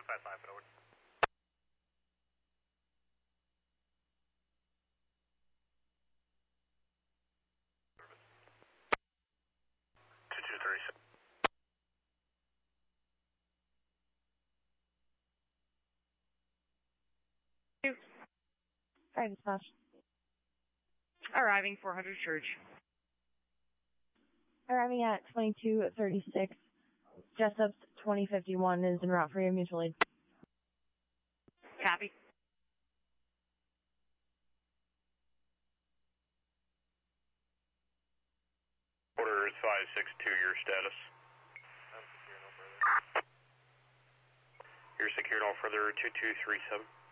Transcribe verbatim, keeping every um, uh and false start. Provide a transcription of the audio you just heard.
five five, forward. two two three seven. Five dispatch. Arriving four hundred Church. Arriving at twenty-two thirty-six. Jessup's twenty fifty-one is en route for your mutual aid. Copy. Order is five six two, your status. I'm secure no further. You're secure no further, two two three seven.